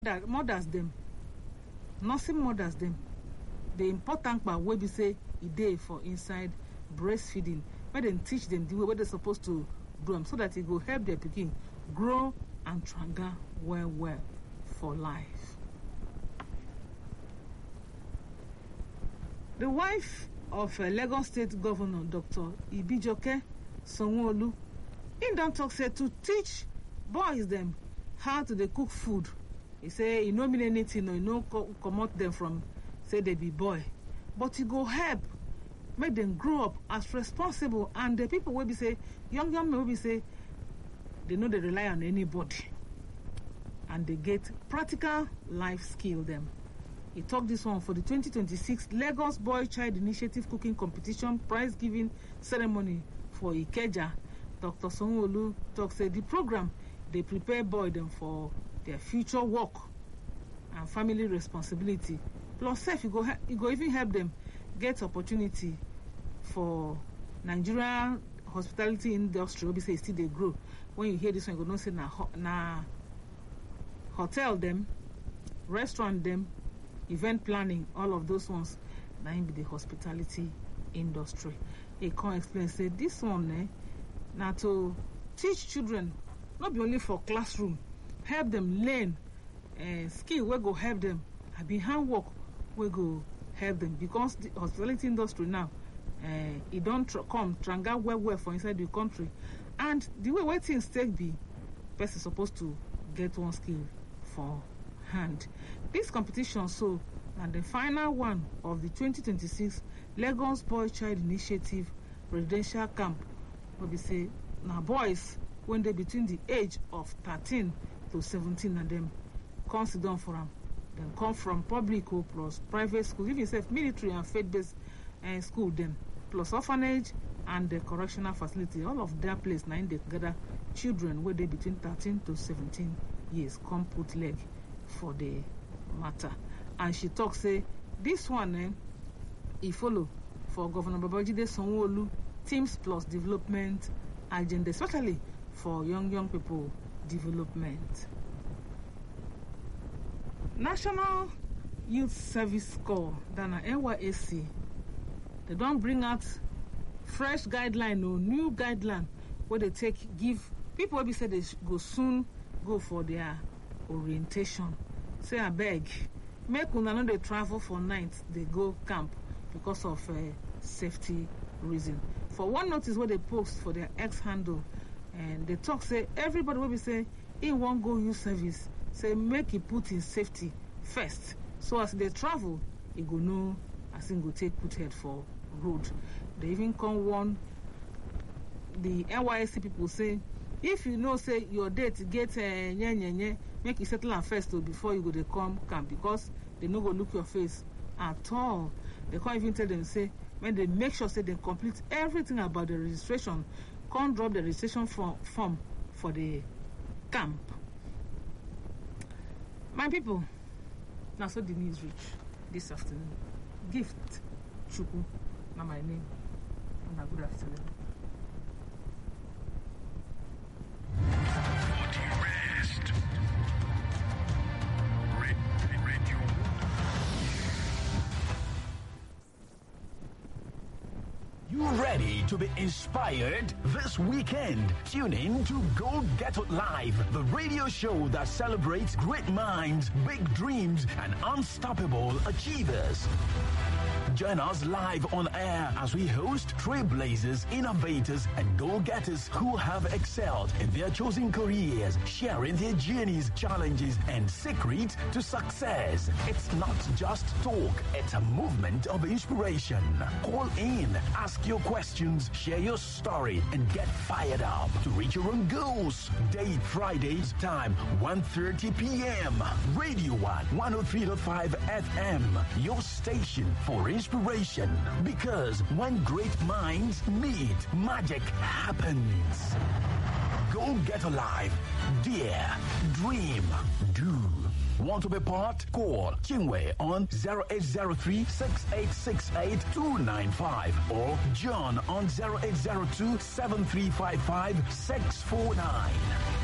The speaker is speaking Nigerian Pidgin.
mothers them, nursing mothers them, the important part where we say a day for inside breastfeeding, where they teach them the way they're supposed to do them, so that it will help their pikin grow and tranga well for life. The wife of Lagos State Governor Dr. Ibijoke Sanwo-Olu, in don't talk say to teach boys them how to cook food. He say he no mean anything, or he no come out them from say they be boy, but he go help make them grow up as responsible. And the people will be say young men will be say they know they rely on anybody, and they get practical life skill them. He talked this one for the 2026 Lagos Boy Child Initiative Cooking Competition prize giving ceremony for Ikeja. Dr. Sanwo-Olu talks say the program they prepare boy them for their future work and family responsibility. Plus, you go even help them get opportunity for Nigeria hospitality industry. Obviously, still they grow. When you hear this one, you go don't say na hotel them, restaurant them, event planning, all of those ones. Now be the hospitality industry. He can explain say this one now to teach children, not be only for classroom, help them learn skill we go help them. I be handwork we go help them, because the hospitality industry now it don't come tranga well for inside the country, and the way things take be, person supposed to get one skill for hand. This competition and the final one of the 2026 Lagos Boy Child Initiative Residential Camp will be say now boys when they between the age of 13 to 17, and them come sit down for them. Then come from public plus private school, even say military and faith-based school them, plus orphanage and the correctional facility. All of their place now they gather children where they between 13 to 17 years come put leg for the matter. And she talks say this one he follow for Governor Babajide Sanwo-Olu Teams Plus Development agenda, especially for young people development. National Youth Service Corps, Dana NYSC, they don't bring out fresh guideline or new guideline where they give people will be said they go soon go for their orientation. Say I beg, make una know they travel for night, they go camp because of safety reason. For one notice where they post for their X handle, and they talk say everybody will be say he won't go use service, say make it put in safety first, so as they travel he go know as he go take put head for road. They even come warn the NYSC people say if you know say your date get make you settle am first before you go they come camp, because they no go look your face at all. They can't even tell them say when they make sure say they complete everything about the registration, can't drop the registration form for the camp. My people, now so the news reach this afternoon. Gift Chukwu, now my name, and a good afternoon. You ready to be inspired this weekend? Tune in to Go Get It Live, the radio show that celebrates great minds, big dreams, and unstoppable achievers. Join us live on air as we host trailblazers, innovators, and go-getters who have excelled in their chosen careers, sharing their journeys, challenges, and secrets to success. It's not just talk, it's a movement of inspiration. Call in, ask your questions, share your story, and get fired up to reach your own goals. Date Fridays, time 1:30 p.m. Radio 1, 103.5 FM, your station for inspiration. Because when great minds meet, magic happens. Go Get Alive. Dare, dream, do. Want to be part? Call Chinwe on 0803-6868-295 or John on 0802-7355-649.